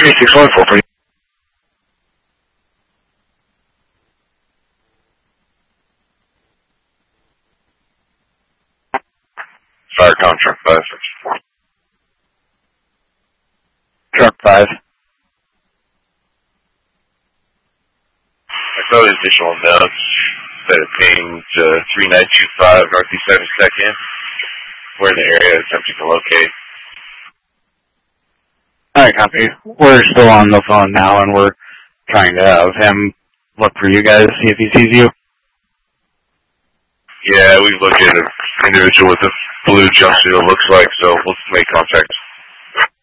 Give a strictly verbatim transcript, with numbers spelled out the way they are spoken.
three six one four, please. Fire contract five. Truck five. I saw the additional notes that it pinged uh, three nine two five Northeast seventy-second. We're in the area attempting to locate. Alright, copy. We're still on the phone now, and we're trying to have him look for you guys, see if he sees you. Yeah, we've looked at an individual with a blue jumpsuit, it looks like, so we'll make contact.